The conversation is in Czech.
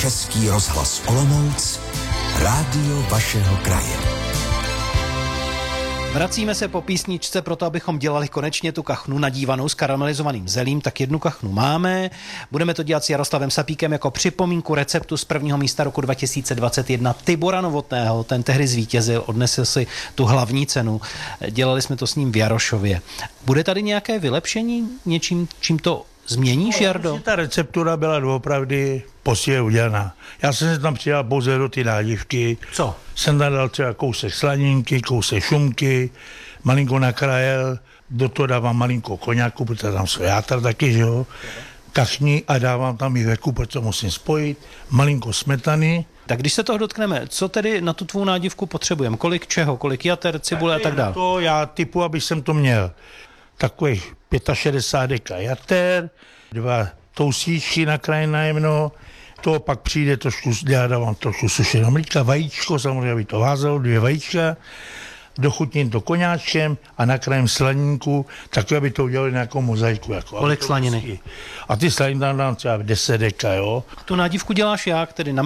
Český rozhlas Olomouc, rádio vašeho kraje. Vracíme se po písničce proto, abychom dělali konečně tu kachnu nadívanou s karamelizovaným zelím, tak jednu kachnu máme. Budeme to dělat s Jaroslavem Sapíkem jako připomínku receptu z prvního místa roku 2021 Tibora Novotného. Ten tehdy zvítězil, odnesl si tu hlavní cenu. Dělali jsme to s ním v Jarošově. Bude tady nějaké vylepšení něčím, čím to změníš, Jardo? Ta receptura byla doopravdy poctivě udělaná. Já jsem si tam přidal pouze do ty nádivky. Co? Jsem tam dal třeba kousek slaninky, kousek šunky, malinko nakrájel, do toho dávám malinko koňáku, protože tam jsou játra taky, že jo, kachní a dávám tam i veku, protože musím spojit, malinko smetany. Tak když se toho dotkneme, co tedy na tu tvou nádivku potřebujeme? Kolik čeho? Kolik jater, cibule a tak dále? To já typu, abych jsem to měl takových 65 deka jater, 2 toustíčky nakrájené na jemno, to pak přijde trošku, já dávám trošku sušeného mlíka, vajíčko, samozřejmě aby to vázalo, 2 vajíčka, dochutním to koňáčkem a nakrájím slaninku, tak aby to udělali nějakou mozaiku. Jako, kolik slaniny? A ty slaniny tam dám třeba 10 deka, jo. Tu nádivku děláš jak? Tedy na